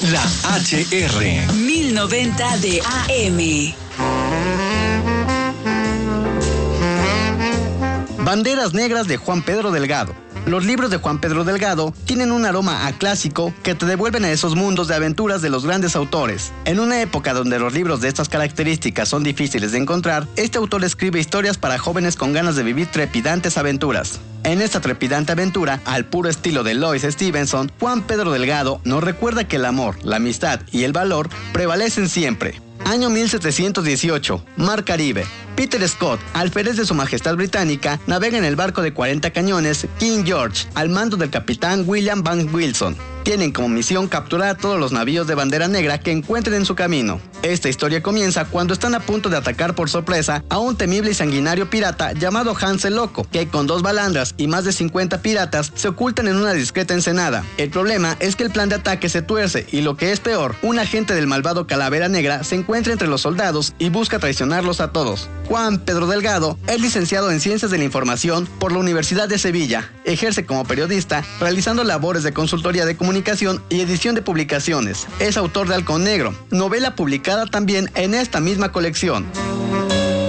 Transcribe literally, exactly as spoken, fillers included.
La H R. mil noventa de A M. Banderas negras de Juan Pedro Delgado. Los libros de Juan Pedro Delgado tienen un aroma a clásico que te devuelven a esos mundos de aventuras de los grandes autores. En una época donde los libros de estas características son difíciles de encontrar, este autor escribe historias para jóvenes con ganas de vivir trepidantes aventuras. En esta trepidante aventura, al puro estilo de Lois Stevenson, Juan Pedro Delgado nos recuerda que el amor, la amistad y el valor prevalecen siempre. Año mil setecientos dieciocho, Mar Caribe. Peter Scott, alférez de Su Majestad Británica, navega en el barco de cuarenta cañones King George, al mando del capitán William Van Wilson. Tienen como misión capturar a todos los navíos de bandera negra que encuentren en su camino. Esta historia comienza cuando están a punto de atacar por sorpresa a un temible y sanguinario pirata llamado Hans el Loco, que con dos balandras y más de cincuenta piratas se ocultan en una discreta ensenada. El problema es que el plan de ataque se tuerce y, lo que es peor, un agente del malvado Calavera Negra se encuentra entre los soldados y busca traicionarlos a todos. Juan Pedro Delgado es licenciado en Ciencias de la Información por la Universidad de Sevilla. Ejerce como periodista, realizando labores de consultoría de comunicación y edición de publicaciones. Es autor de Halcón Negro, novela publicada también en esta misma colección.